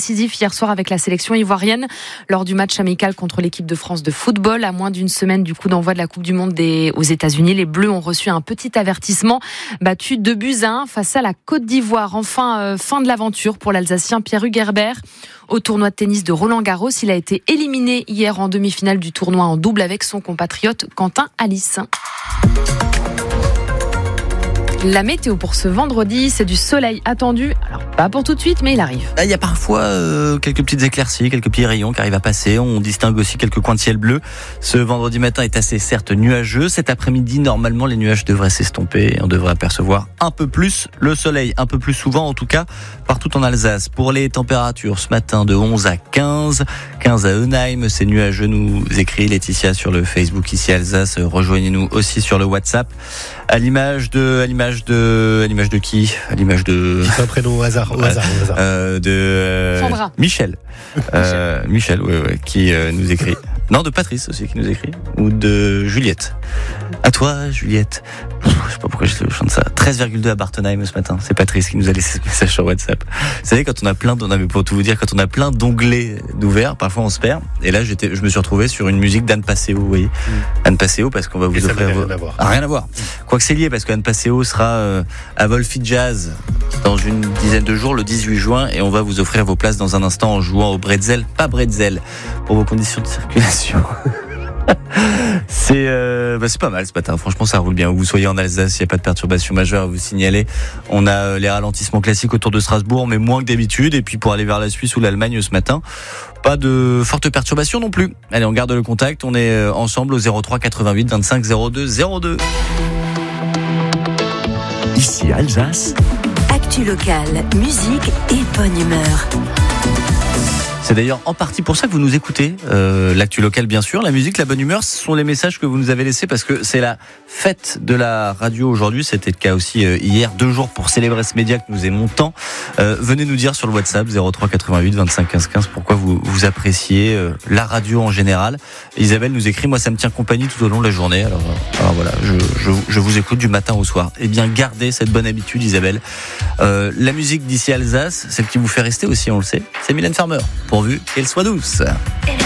décisif hier soir avec la sélection ivoirienne lors du match amical contre l'équipe de France de football. À moins d'une semaine du coup d'envoi de la Coupe du Monde aux États-Unis, les Bleus ont reçu un petit avertissement, battu 2-1 face à la Côte d'Ivoire. Enfin, fin de l'aventure pour l'Alsacien Pierre-Hugues Herbert. Au tournoi de tennis de Roland-Garros, il a été éliminé hier en demi-finale du tournoi en double avec son compatriote Quentin Alice. La météo pour ce vendredi, c'est du soleil attendu. Alors, pas pour tout de suite, mais il arrive. Il y a parfois quelques petites éclaircies, quelques petits rayons qui arrivent à passer. On distingue aussi quelques coins de ciel bleu. Ce vendredi matin est assez certes nuageux. Cet après-midi, normalement, les nuages devraient s'estomper. On devrait apercevoir un peu plus le soleil, un peu plus souvent en tout cas, partout en Alsace. Pour les températures, ce matin de 11 à 15. 15 à Eunheim, c'est nuageux, nous écrit Laetitia sur le Facebook ici Alsace. Rejoignez-nous aussi sur le WhatsApp. À l'image de qui? À l'image de... Un prénom au hasard. Sandra. Michel. Michel, ouais, qui nous écrit. Non, de Patrice aussi qui nous écrit. Ou de Juliette. À toi, Juliette. Je sais pas pourquoi je chante ça. 13,2 à Bartenheim ce matin. C'est Patrice qui nous a laissé ce message sur WhatsApp. Vous savez, quand on a pour tout vous dire, quand on a plein d'onglets d'ouverts, parfois on se perd. Et là, je me suis retrouvé sur une musique d'Anne Passeo, vous voyez. Anne Passeo, parce qu'on va vous offrir... rien à voir. Quoique c'est lié, parce qu'Anne Passeo sera à Volfi Jazz dans une dizaine de jours, le 18 juin, et on va vous offrir vos places dans un instant en jouant au bretzel, pas bretzel, pour vos conditions de circulation. C'est pas mal ce matin, franchement ça roule bien. Où vous soyez en Alsace, il n'y a pas de perturbation majeure à vous signaler. On a les ralentissements classiques autour de Strasbourg, mais moins que d'habitude. Et puis pour aller vers la Suisse ou l'Allemagne ce matin, pas de fortes perturbations non plus. Allez, on garde le contact, on est ensemble au 03 88 25 02 02. Ici Alsace. Actu locale, musique et bonne humeur. C'est d'ailleurs en partie pour ça que vous nous écoutez. L'actu locale, bien sûr. La musique, la bonne humeur, ce sont les messages que vous nous avez laissés parce que c'est la fête de la radio aujourd'hui. C'était le cas aussi hier, 2 jours pour célébrer ce média que nous aimons tant. Venez nous dire sur le WhatsApp 03 88 25 15 15 pourquoi vous appréciez la radio en général. Isabelle nous écrit, moi ça me tient compagnie tout au long de la journée. Alors voilà, je vous écoute du matin au soir. Eh bien, gardez cette bonne habitude, Isabelle. La musique d'ici Alsace, celle qui vous fait rester aussi, on le sait, c'est Mylène Farmer. Pourvu qu'elle soit douce.